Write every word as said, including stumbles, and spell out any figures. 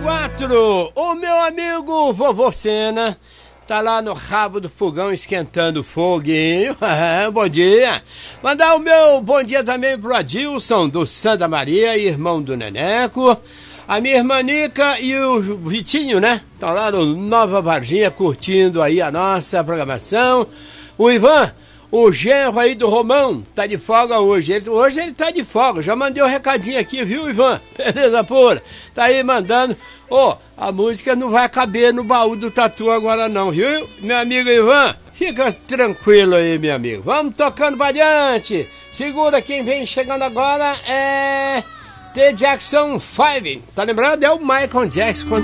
quatro, o meu amigo Vovô Sena tá lá no rabo do fogão esquentando o foguinho. Bom dia. Mandar o meu bom dia também pro Adilson do Santa Maria, irmão do Neneco. A minha irmã Nica e o Vitinho, né? Estão lá no Nova Varginha curtindo aí a nossa programação. O Ivan, o genro aí do Romão, tá de folga hoje. Ele, hoje ele tá de folga. Já mandei um recadinho aqui, viu, Ivan? Beleza pura? Tá aí mandando. Ô, oh, a música não vai caber no baú do Tatu agora não, viu? Meu amigo Ivan, fica tranquilo aí, meu amigo. Vamos tocando pra adiante. Segura, quem vem chegando agora é The Jackson five. Tá lembrando? É o Michael Jackson.